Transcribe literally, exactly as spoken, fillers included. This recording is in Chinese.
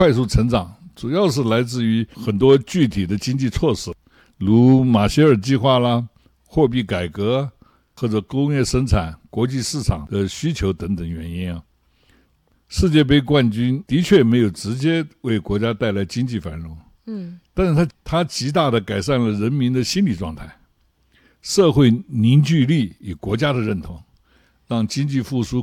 快速成长主要是来自于很多具体的经济措施，如马歇尔计划啦、货币改革或者工业生产、国际市场的需求等等原因啊。世界杯冠军的确没有直接为国家带来经济繁荣， 嗯， 但是它它极大地改善了人民的心理状态、社会凝聚力与国家的认同，让经济复苏